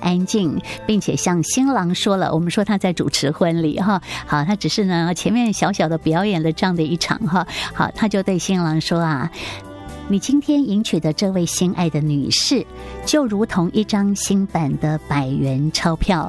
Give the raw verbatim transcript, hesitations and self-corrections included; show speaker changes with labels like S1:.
S1: 安静，并且向新郎说了，我们说他在主持婚礼哈，好，他只是呢前面小小的表演了这样的一场哈，好，他就对新郎说啊，你今天迎娶的这位心爱的女士，就如同一张新版的百元钞票。